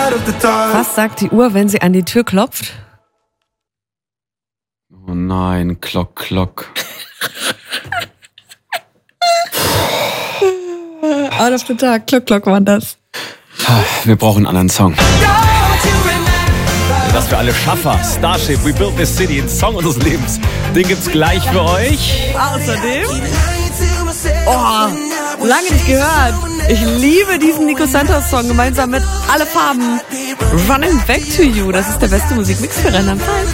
Was sagt die Uhr, wenn sie an die Tür klopft? Oh nein, Klock, Klock. Out of the Dark, Klock, Klock war das. Wir brauchen einen anderen Song. Das für alle Schaffer. Starship, We Built This City, ein Song unseres Lebens. Den gibt's gleich für euch. Außerdem, lange nicht gehört. Ich liebe diesen Nico Santos Song gemeinsam mit Alle Farben. Running Back to You, das ist der beste Musikmix für Rheinland-Pfalz.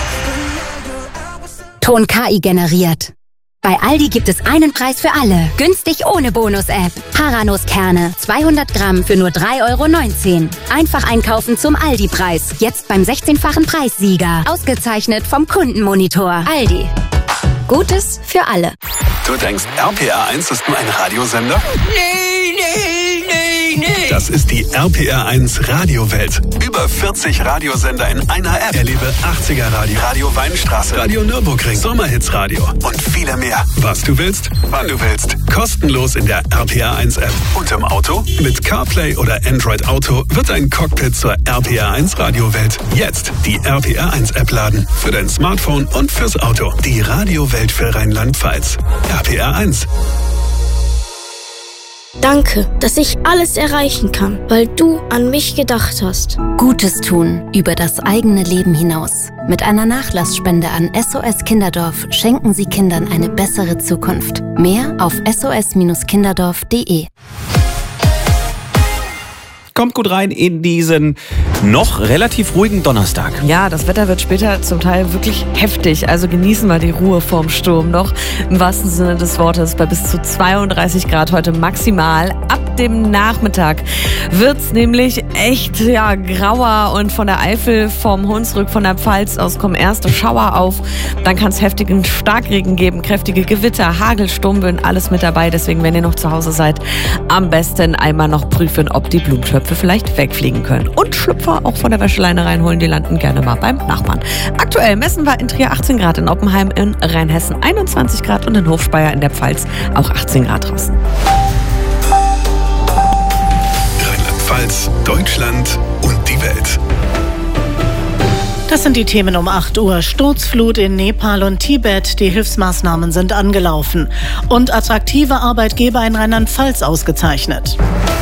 Ton KI generiert. Bei Aldi gibt es einen Preis für alle. Günstig ohne Bonus-App. Haranuskerne, 200 Gramm für nur 3,19 €. Einfach einkaufen zum Aldi-Preis. Jetzt beim 16-fachen Preissieger. Ausgezeichnet vom Kundenmonitor. Aldi. Gutes für alle. Du denkst, RPR1 ist nur ein Radiosender? Nee. Das ist die RPR1 Radiowelt. Über 40 Radiosender in einer App. Erlebe 80er Radio, Radio Weinstraße, Radio Nürburgring, Sommerhits-Radio und viele mehr. Was du willst, wann du willst. Kostenlos in der RPR1 App. Und im Auto? Mit CarPlay oder Android Auto wird dein Cockpit zur RPR1 Radiowelt. Jetzt die RPR1 App laden. Für dein Smartphone und fürs Auto. Die Radiowelt für Rheinland-Pfalz. RPR1. Danke, dass ich alles erreichen kann, weil du an mich gedacht hast. Gutes tun über das eigene Leben hinaus. Mit einer Nachlassspende an SOS Kinderdorf schenken Sie Kindern eine bessere Zukunft. Mehr auf sos-kinderdorf.de. Kommt gut rein in diesen noch relativ ruhigen Donnerstag. Ja, das Wetter wird später zum Teil wirklich heftig. Also genießen wir die Ruhe vorm Sturm noch. Im wahrsten Sinne des Wortes bei bis zu 32 Grad heute maximal. Ab dem Nachmittag wird's nämlich echt grauer und von der Eifel, vom Hunsrück, von der Pfalz aus kommen erste Schauer auf. Dann kann es heftigen Starkregen geben, kräftige Gewitter, Hagel, Sturmböen, alles mit dabei. Deswegen, wenn ihr noch zu Hause seid, am besten einmal noch prüfen, ob die Blumentöpfe vielleicht wegfliegen können. Und Schlüpfer auch von der Wäscheleine reinholen, die landen gerne mal beim Nachbarn. Aktuell messen wir in Trier 18 Grad, in Oppenheim in Rheinhessen 21 Grad und in Hofspeyer in der Pfalz auch 18 Grad draußen. Rheinland-Pfalz, Deutschland und die Welt. Das sind die Themen um 8 Uhr. Sturzflut in Nepal und Tibet. Die Hilfsmaßnahmen sind angelaufen. Und attraktive Arbeitgeber in Rheinland-Pfalz ausgezeichnet.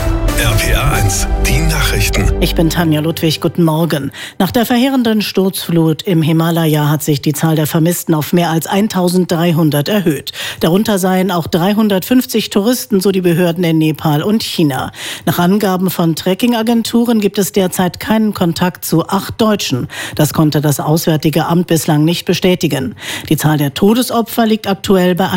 RPR1, die Nachrichten. Ich bin Tanja Ludwig, guten Morgen. Nach der verheerenden Sturzflut im Himalaya hat sich die Zahl der Vermissten auf mehr als 1300 erhöht. Darunter seien auch 350 Touristen, so die Behörden in Nepal und China. Nach Angaben von Trekkingagenturen gibt es derzeit keinen Kontakt zu 8 Deutschen. Das konnte das Auswärtige Amt bislang nicht bestätigen. Die Zahl der Todesopfer liegt aktuell bei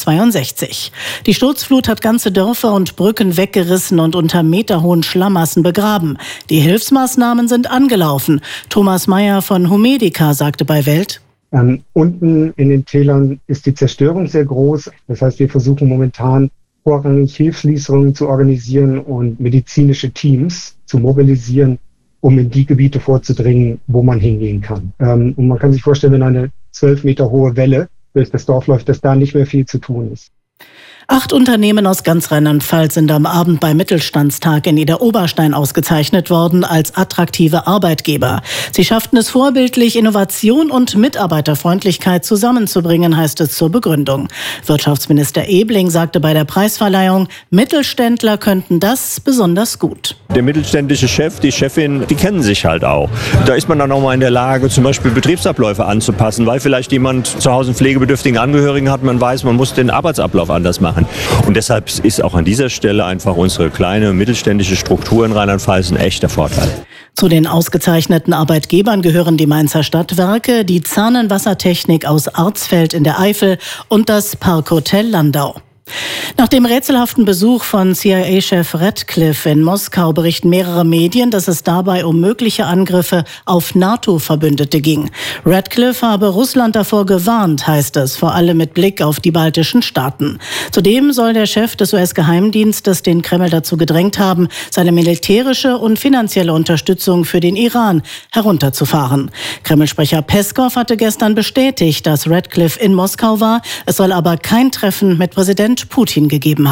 162. Die Sturzflut hat ganze Dörfer und Brücken weggerissen und unter meterhohen Schlammmassen begraben. Die Hilfsmaßnahmen sind angelaufen. Thomas Meyer von Humedica sagte bei Welt: Unten in den Tälern ist die Zerstörung sehr groß. Das heißt, wir versuchen momentan vorrangig Hilfslieferungen zu organisieren und medizinische Teams zu mobilisieren, um in die Gebiete vorzudringen, wo man hingehen kann. Und man kann sich vorstellen, wenn eine 12 Meter hohe Welle durch das Dorf läuft, dass da nicht mehr viel zu tun ist. 8 Unternehmen aus ganz Rheinland-Pfalz sind am Abend beim Mittelstandstag in Idar-Oberstein ausgezeichnet worden als attraktive Arbeitgeber. Sie schafften es vorbildlich, Innovation und Mitarbeiterfreundlichkeit zusammenzubringen, heißt es zur Begründung. Wirtschaftsminister Ebling sagte bei der Preisverleihung, Mittelständler könnten das besonders gut. Der mittelständische Chef, die Chefin, die kennen sich halt auch. Da ist man dann auch mal in der Lage, zum Beispiel Betriebsabläufe anzupassen, weil vielleicht jemand zu Hause einen pflegebedürftigen Angehörigen hat, man weiß, man muss den Arbeitsablauf anders machen. Und deshalb ist auch an dieser Stelle einfach unsere kleine mittelständische Struktur in Rheinland-Pfalz ein echter Vorteil. Zu den ausgezeichneten Arbeitgebern gehören die Mainzer Stadtwerke, die Zahnenwassertechnik aus Arzfeld in der Eifel und das Parkhotel Landau. Nach dem rätselhaften Besuch von CIA-Chef Ratcliffe in Moskau berichten mehrere Medien, dass es dabei um mögliche Angriffe auf NATO-Verbündete ging. Ratcliffe habe Russland davor gewarnt, heißt es, vor allem mit Blick auf die baltischen Staaten. Zudem soll der Chef des US-Geheimdienstes den Kreml dazu gedrängt haben, seine militärische und finanzielle Unterstützung für den Iran herunterzufahren. Kreml-Sprecher Peskov hatte gestern bestätigt, dass Ratcliffe in Moskau war. Es soll aber kein Treffen mit Präsident Putin gegeben haben.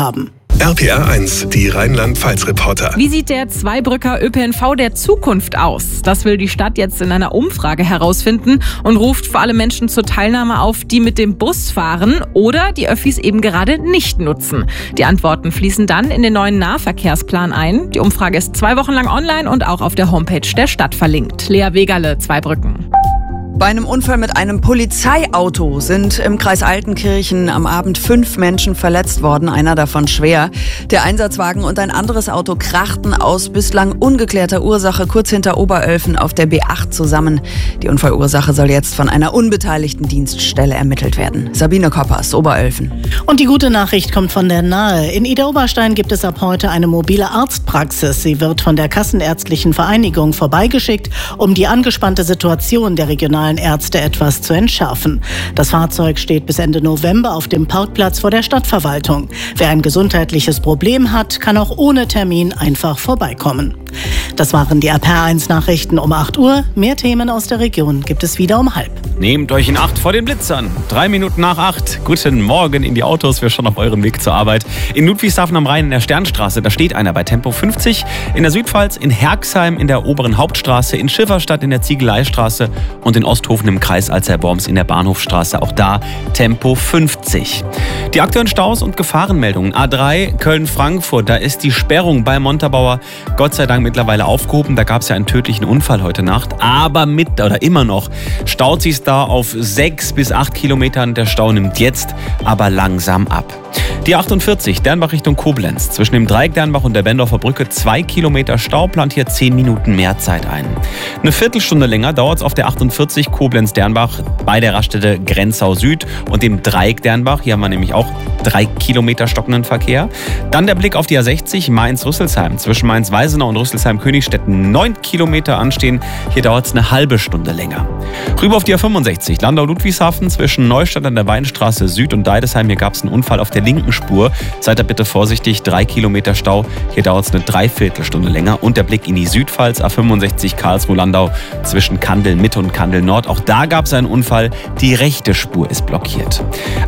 RPR 1, die Rheinland-Pfalz-Reporter. Wie sieht der Zweibrücker ÖPNV der Zukunft aus? Das will die Stadt jetzt in einer Umfrage herausfinden und ruft vor allem Menschen zur Teilnahme auf, die mit dem Bus fahren oder die Öffis eben gerade nicht nutzen. Die Antworten fließen dann in den neuen Nahverkehrsplan ein. Die Umfrage ist 2 Wochen lang online und auch auf der Homepage der Stadt verlinkt. Lea Wegerle, Zweibrücken. Bei einem Unfall mit einem Polizeiauto sind im Kreis Altenkirchen am Abend 5 Menschen verletzt worden, einer davon schwer. Der Einsatzwagen und ein anderes Auto krachten aus bislang ungeklärter Ursache kurz hinter Oberölfen auf der B8 zusammen. Die Unfallursache soll jetzt von einer unbeteiligten Dienststelle ermittelt werden. Sabine Koppers, Oberölfen. Und die gute Nachricht kommt von der Nahe. In Idar-Oberstein gibt es ab heute eine mobile Arztpraxis. Sie wird von der Kassenärztlichen Vereinigung vorbeigeschickt, um die angespannte Situation der regionalen Ärzte etwas zu entschärfen. Das Fahrzeug steht bis Ende November auf dem Parkplatz vor der Stadtverwaltung. Wer ein gesundheitliches Problem hat, kann auch ohne Termin einfach vorbeikommen. Das waren die RPR1-Nachrichten um 8 Uhr. Mehr Themen aus der Region gibt es wieder um 7:30. Nehmt euch in Acht vor den Blitzern. 3 Minuten nach 8. Guten Morgen in die Autos. Wir schon auf eurem Weg zur Arbeit. In Ludwigshafen am Rhein in der Sternstraße, da steht einer bei Tempo 50. In der Südpfalz, in Herxheim in der oberen Hauptstraße, in Schifferstadt in der Ziegeleistraße und in Osthofen im Kreis Alzey-Worms in der Bahnhofstraße. Auch da Tempo 50. Die aktuellen Staus und Gefahrenmeldungen. A3 Köln-Frankfurt, da ist die Sperrung bei Montabaur Gott sei Dank mittlerweile aufgehoben. Da gab es ja einen tödlichen Unfall heute Nacht. Aber immer noch staut sich da auf 6 bis 8 Kilometern. Der Stau nimmt jetzt aber langsam ab. Die 48 Dernbach Richtung Koblenz. Zwischen dem Dreieck Dernbach und der Bendorfer Brücke 2 Kilometer Stau, plant hier 10 Minuten mehr Zeit ein. Eine Viertelstunde länger dauert es auf der 48 Koblenz-Dernbach bei der Raststätte Grenzau Süd und dem Dreieck Dernbach. Hier haben wir nämlich auch 3 Kilometer stockenden Verkehr. Dann der Blick auf die A60 Mainz-Rüsselsheim. Zwischen Mainz-Weisenau und Rüsselsheim-Königstetten 9 Kilometer anstehen. Hier dauert es eine halbe Stunde länger. Rüber auf die A65 Landau-Ludwigshafen zwischen Neustadt an der Weinstraße Süd und Deidesheim. Hier gab es einen Unfall auf der linken Spur. Seid da bitte vorsichtig, 3 Kilometer Stau. Hier dauert es eine Dreiviertelstunde länger. Und der Blick in die Südpfalz, A65 Karlsruhe-Landau zwischen Kandel-Mitte und Kandel-Nord. Auch da gab es einen Unfall. Die rechte Spur ist blockiert.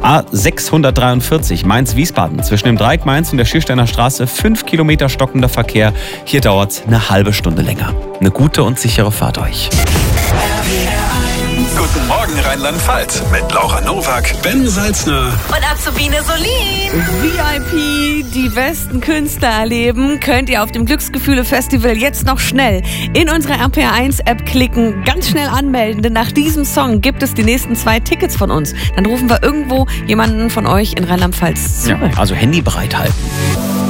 A643 Mainz-Wiesbaden zwischen dem Dreieck Mainz und der Schiersteiner Straße 5 Kilometer stockender Verkehr. Hier dauert es eine halbe Stunde länger. Eine gute und sichere Fahrt euch. Guten Morgen Rheinland-Pfalz mit Laura Nowak, Ben Salzner und Azubine Solin. VIP, die besten Künstler erleben, könnt ihr auf dem Glücksgefühle-Festival jetzt noch schnell in unsere RPR1-App klicken, ganz schnell anmelden, denn nach diesem Song gibt es die nächsten 2 Tickets von uns. Dann rufen wir irgendwo jemanden von euch in Rheinland-Pfalz zu. Ja, also Handy bereithalten.